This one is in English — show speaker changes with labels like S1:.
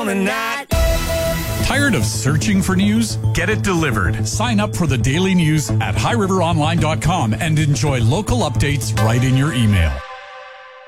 S1: on a night.
S2: Tired of searching for news? Get it delivered. Sign up for the daily news at highriveronline.com and enjoy local updates right in your email.